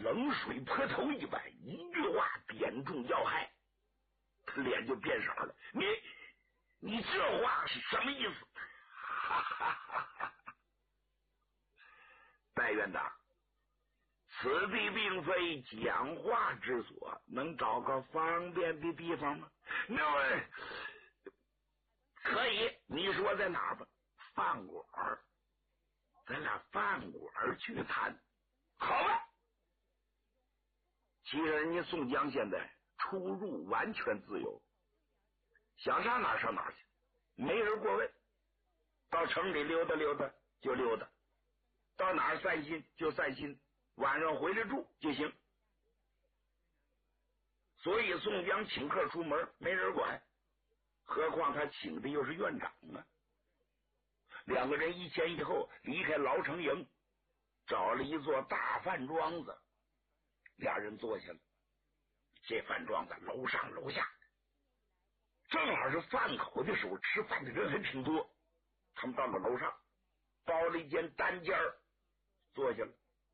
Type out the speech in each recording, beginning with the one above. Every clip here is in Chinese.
冷水泼头一般，一句话点中要害，他脸就变色了。你这话是什么意思？哈哈哈哈！戴院长，此地并非讲话之所，能找个方便的地方吗？那么可以，你说在哪儿吧？饭馆，咱俩饭馆去谈，好吧？其实人家宋江现在出入完全自由，想上哪儿上哪儿去，没人过问。到城里溜达溜达就溜达，到哪儿散心就散心，晚上回来住就行。所以宋江请客出门没人管，何况他请的又是院长啊。两个人一前一后离开牢城营，找了一座大饭庄子，俩人坐下了。这饭庄子楼上楼下，正好是饭口的时候，吃饭的人还挺多。他们到了楼上，包了一间单间坐下了。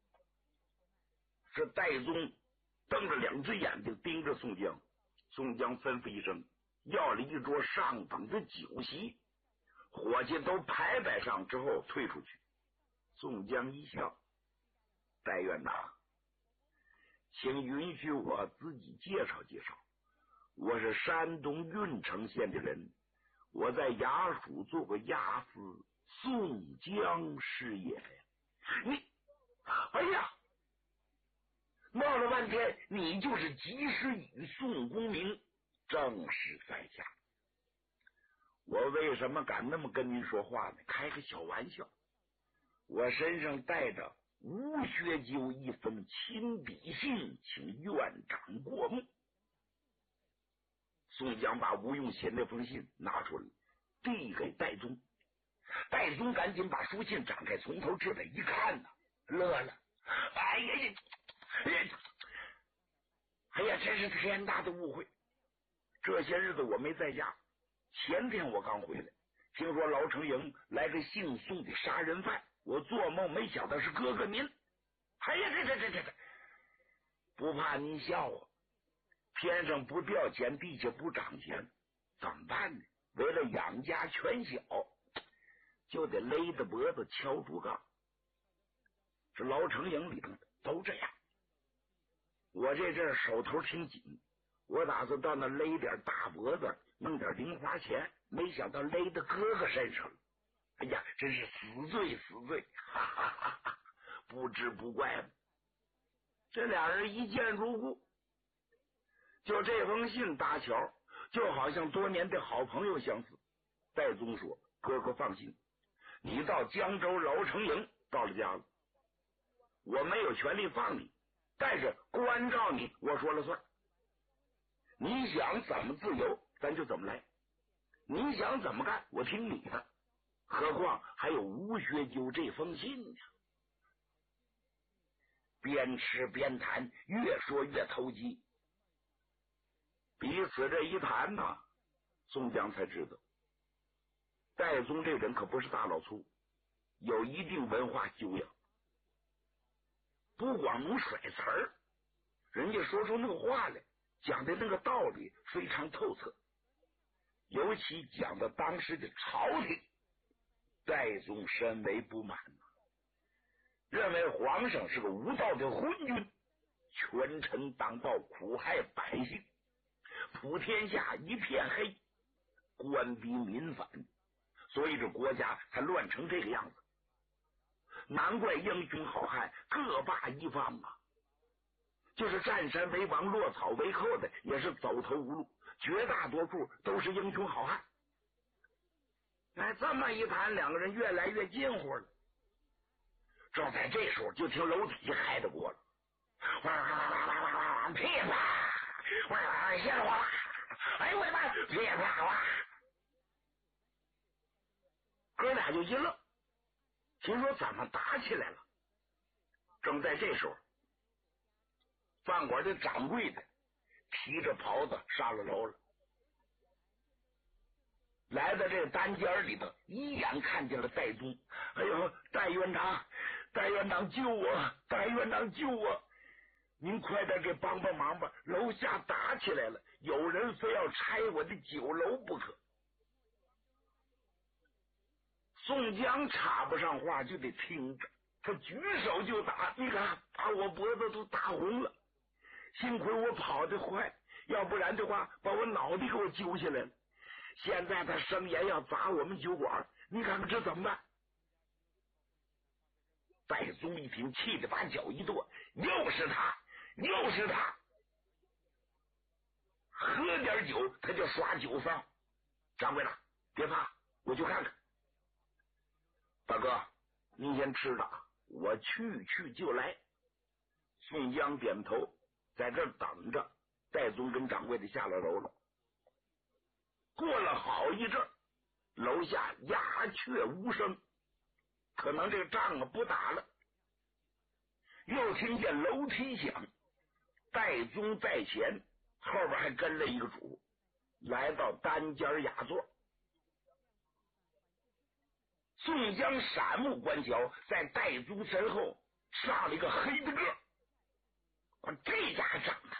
这戴宗瞪着两只眼睛盯着宋江，宋江吩咐一声，要了一桌上等的酒席，伙计都排摆上之后退出去。宋江一笑，戴院长，请允许我自己介绍介绍，我是山东郓城县的人，我在衙署做过押司，宋江是也呀。你，哎呀，闹了半天，你就是及时雨宋公明，正是在下。我为什么敢那么跟您说话呢？开个小玩笑，我身上带着吴学究一封亲笔信，请院长过目。宋江把吴用写那封信拿出来，递给戴宗。戴宗赶紧把书信展开，从头至尾一看呢，乐了。哎呀，真是天大的误会！这些日子我没在家，前天我刚回来，听说牢城营来个姓宋的杀人犯，我做梦没想到是哥哥您。哎呀，这，不怕您笑话，天上不掉钱，地下不长钱，怎么办呢？为了养家全小，就得勒着脖子敲竹杠。这牢城营里头都这样。我这阵手头挺紧，我打算到那勒点大脖子，弄点零花钱，没想到勒到哥哥身上了。哎呀，真是死罪死罪！哈哈哈哈，不知不怪了。这俩人一见如故，就这封信搭桥，就好像多年的好朋友相似。戴宗说：“哥哥放心，你到江州牢城营到了家了，我没有权利放你，但是关照你，我说了算。你想怎么自由，咱就怎么来；你想怎么干，我听你的。何况还有吴学究这封信呢。”边吃边谈，越说越投机。彼此这一谈呢，宋江才知道，戴宗这人可不是大老粗，有一定文化修养，不光能甩词儿，人家说出那个话来，讲的那个道理非常透彻，尤其讲到当时的朝廷，戴宗深为不满，认为皇上是个无道的昏君，权臣当道，苦害百姓，普天下一片黑，官逼民反，所以这国家才乱成这个样子。难怪英雄好汉各霸一方啊！就是占山为王、落草为寇的，也是走投无路，绝大多数都是英雄好汉。哎，这么一谈，两个人越来越近乎了。正在这时候，就听楼底下嗨得过了，噼啪，稀里哗啦，哎呦我的妈，噼啪哇！哥俩就一愣，心说怎么打起来了？正在这时候，饭馆的掌柜的提着袍子上了楼了，来到这个单间里头，一眼看见了戴宗。哎呦，戴院长，戴院长救我！戴院长救我！ 您快点给帮帮忙吧，楼下打起来了，有人非要拆我的酒楼不可。宋江插不上话，就得听着，他举手就打，你看把我脖子都打红了，幸亏我跑得快，要不然的话把我脑袋给我揪下来了。现在他声言要砸我们酒馆，你看看这怎么办？戴宗一听，气得把脚一跺，又是他，又是他！喝点酒他就耍酒疯。掌柜的，别怕，我去看看。大哥，您先吃着，我去就来。宋江点头，在这儿等着。戴宗跟掌柜的下了楼了。过了好一阵，楼下鸦雀无声，可能这个仗啊不打了。又听见楼梯响，戴宗在前，后边还跟了一个主，来到单间雅座。宋江闪目观瞧，在戴宗身后上了一个黑的个，这家长得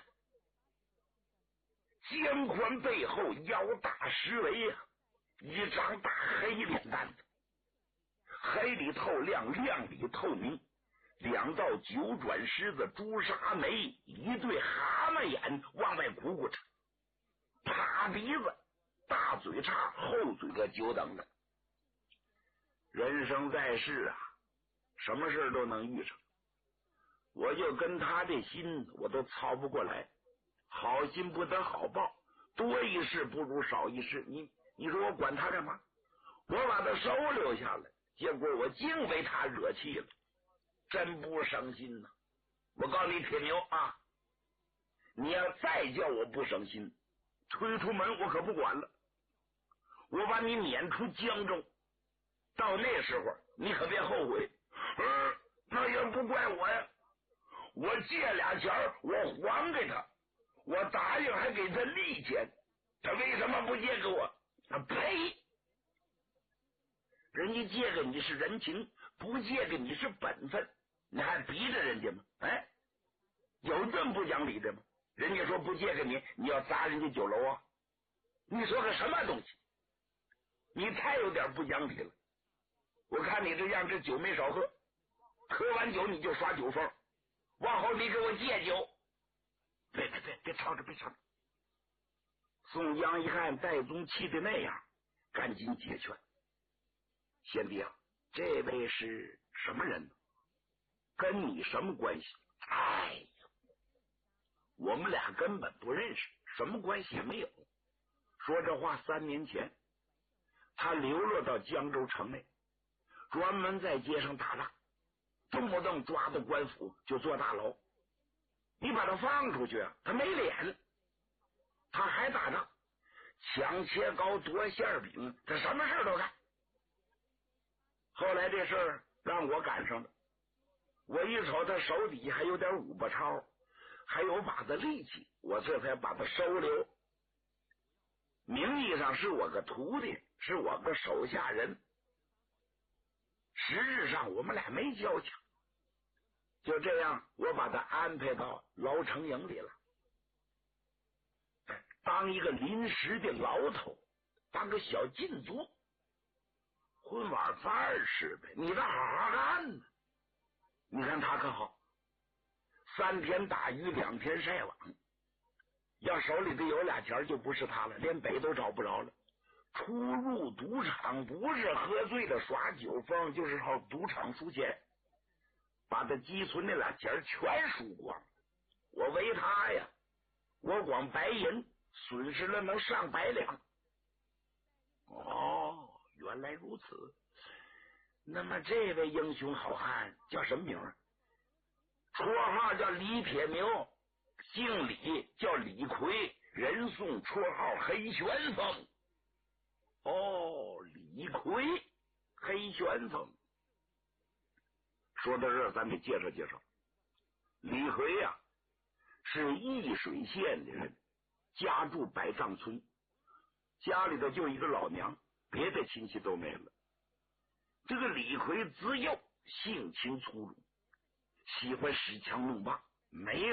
肩宽背厚，腰大实围啊，一张大黑脸蛋子，黑里透亮，亮里透明，两道九转狮子朱砂眉，一对蛤蟆眼往外鼓鼓着，塌鼻子，大嘴叉，厚嘴个九等的。人生在世啊，什么事都能遇上，我就跟他这心我都操不过来。好心不得好报，多一事不如少一事。你说我管他干嘛？我把他收留下来，结果我竟被他惹气了，真不省心呐！我告诉你铁牛啊，你要再叫我不省心，推出门我可不管了，我把你撵出江州，到那时候你可别后悔。那也不怪我呀，我借俩钱我还给他，我答应还给他利钱，他为什么不借给我？呸！人家借给你是人情，不借给你是本分，你还逼着人家吗？哎，有这么不讲理的吗？人家说不借给你，你要砸人家酒楼啊？你说个什么东西？你太有点不讲理了。我看你这样，这酒没少喝，喝完酒你就耍酒疯，往后你给我戒酒。别吵着，别吵着。宋江一看戴宗气的那样，赶紧解劝：贤弟啊，这位是什么人呢？跟你什么关系？哎呀，我们俩根本不认识，什么关系也没有。说这话3年前，他流落到江州城内，专门在街上打仗，动不动抓到官府就坐大牢。你把他放出去啊，他没脸，他还打仗，抢切糕夺馅饼，他什么事都干。后来这事儿让我赶上了，我一瞅他手底还有点五把抄，还有把子力气，我这才把他收留。名义上是我个徒弟，是我个手下人，实质上我们俩没交情。就这样，我把他安排到牢城营里了，当一个临时的牢头，当个小禁足，混碗饭吃呗。你得好好干呢。你看他可好，3天打鱼2天晒网，要手里头有俩钱就不是他了，连北都找不着了。出入赌场不是喝醉了耍酒疯，就是到赌场输钱，把他积存那俩钱全输光。我为他呀，我光白银损失了能上百两。哦，原来如此。那么这位英雄好汉叫什么名儿？绰号叫李铁牛，姓李，叫李逵，人送绰号黑旋风。哦，李逵，黑旋风。说到这儿，咱得介绍介绍。李逵呀，是易水县的人，家住百丈村，家里头就一个老娘，别的亲戚都没了。这个李逵自幼性情粗鲁，喜欢使枪弄棒，没